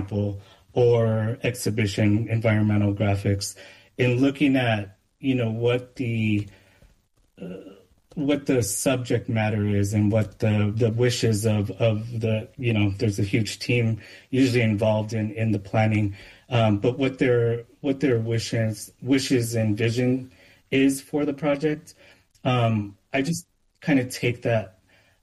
example, or exhibition environmental graphics, in looking at, what the subject matter is and what the wishes of the, there's a huge team usually involved in the planning, but what their wishes and vision is for the project. I just kind of take that,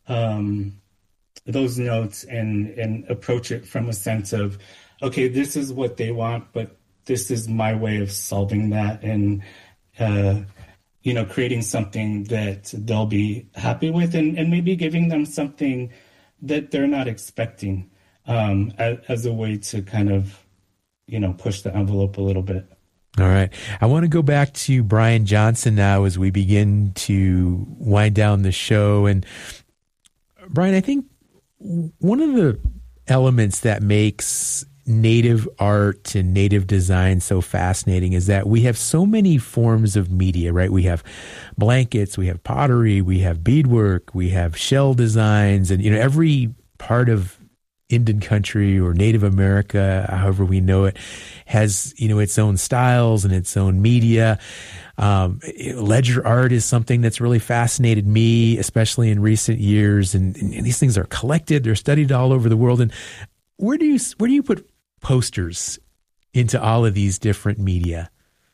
those notes and approach it from a sense of, okay, this is what they want, but this is my way of solving that, and creating something that they'll be happy with, and maybe giving them something that they're not expecting, as a way to kind of, push the envelope a little bit. All right. I want to go back to Brian Johnson now as we begin to wind down the show. And Brian, I think one of the elements that makes Native art and Native design so fascinating is that we have so many forms of media, right? We have blankets, we have pottery, we have beadwork, we have shell designs, and every part of Indian country or Native America, however we know it, has its own styles and its own media. Ledger art is something that's really fascinated me, especially in recent years, and these things are collected, they're studied all over the world. And where do you put posters into all of these different media?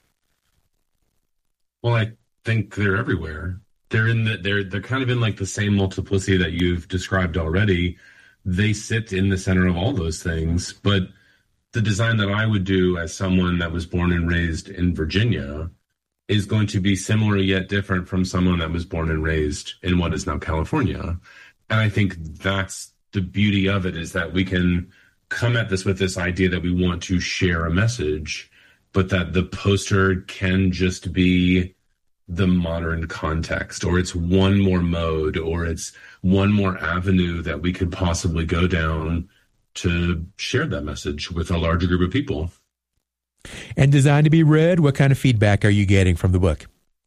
Well, I think they're everywhere. They're kind of in like the same multiplicity that you've described already. They sit in the center of all those things. But the design that I would do as someone that was born and raised in Virginia is going to be similar yet different from someone that was born and raised in what is now California. And I think that's the beauty of it, is that we can come at this with this idea that we want to share a message, but that the poster can just be the modern context, or it's one more mode, or it's one more avenue that we could possibly go down to share that message with a larger group of people. And Designed to be Read, what kind of feedback are you getting from the book?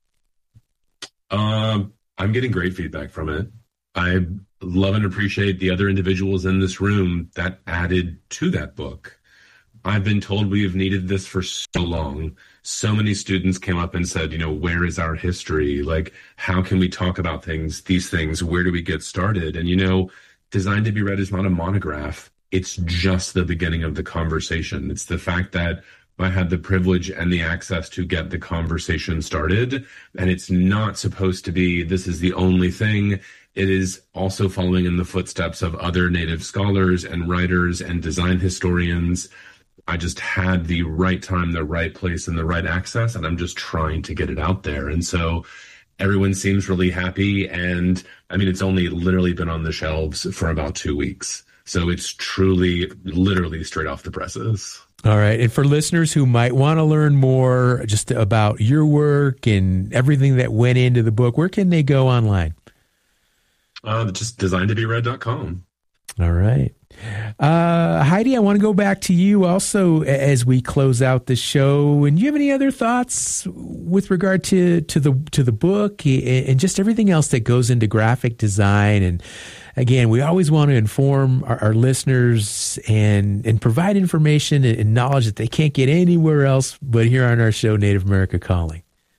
I'm getting great feedback from it. I love and appreciate the other individuals in this room that added to that book. I've been told we have needed this for so long. So many students came up and said, where is our history? Like, how can we talk about these things? Where do we get started? And, Designed to be Read is not a monograph. It's just the beginning of the conversation. It's the fact that I had the privilege and the access to get the conversation started. And it's not supposed to be, this is the only thing. It is also following in the footsteps of other Native scholars and writers and design historians. I just had the right time, the right place, and the right access, and I'm just trying to get it out there. And so everyone seems really happy. And I mean, it's only literally been on the shelves for about 2 weeks. So it's truly, literally straight off the presses. All right. And for listeners who might want to learn more just about your work and everything that went into the book, where can they go online? Just designedtoberead.com. All right. Heidi, I want to go back to you also as we close out the show. And do you have any other thoughts with regard to the book and just everything else that goes into graphic design? And again, we always want to inform our listeners and provide information and knowledge that they can't get anywhere else but here on our show, Native America Calling.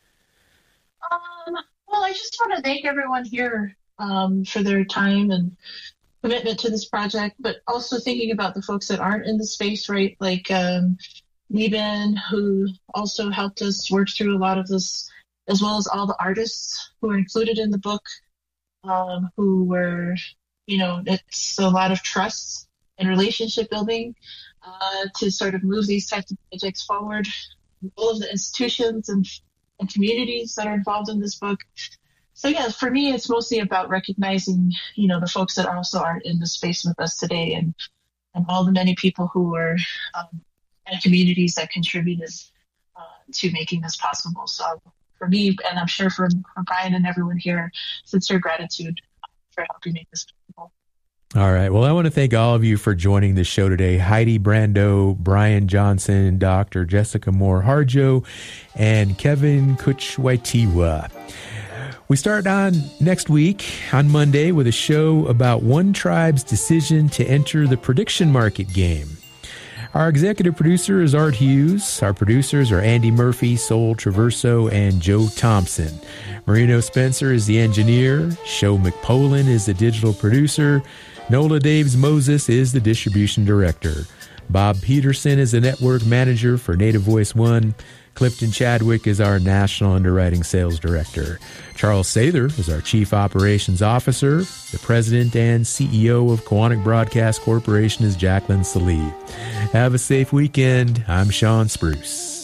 Well, I just want to thank everyone here for their time and commitment to this project, but also thinking about the folks that aren't in the space, right? Like Neben, who also helped us work through a lot of this, as well as all the artists who are included in the book, who were, it's a lot of trust and relationship building to sort of move these types of projects forward. All of the institutions and communities that are involved in this book. So yeah, for me, it's mostly about recognizing, the folks that also aren't in the space with us today, and all the many people who were and communities that contributed to making this possible. So for me, and I'm sure for Brian and everyone here, sincere gratitude for helping make this possible. All right. Well, I want to thank all of you for joining the show today. Heidi Brando, Brian Johnson, Dr. Jessica Moore Harjo, and Kevin Kuchwaitiwa. We start on next week on Monday with a show about one tribe's decision to enter the prediction market game. Our executive producer is Art Hughes. Our producers are Andy Murphy, Sol Traverso, and Joe Thompson. Marino Spencer is the engineer. Sho McPolin is the digital producer. Nola Daves Moses is the distribution director. Bob Peterson is the network manager for Native Voice One. Clifton Chadwick is our national underwriting sales director. Charles Sather is our chief operations officer. The president and CEO of Koahnic Broadcast Corporation is Jacqueline Salih. Have a safe weekend. I'm Sean Spruce.